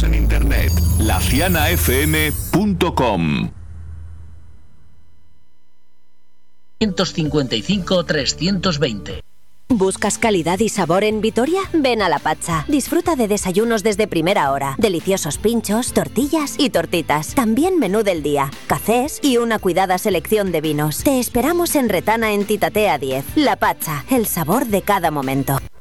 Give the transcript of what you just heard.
en internet. lacianafm.com 155-320. ¿Buscas calidad y sabor en Vitoria? Ven a La Pacha. Disfruta de desayunos desde primera hora, deliciosos pinchos, tortillas y tortitas. También menú del día, cafés y una cuidada selección de vinos. Te esperamos en Retana en Titatea 10. La Pacha, el sabor de cada momento.